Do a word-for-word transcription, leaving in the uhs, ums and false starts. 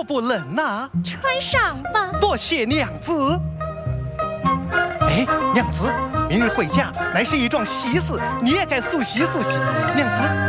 不能呐。 穿上吧。 多谢娘子。哎，娘子，明日回家乃是一桩喜事，你也该熟悉熟悉。娘子。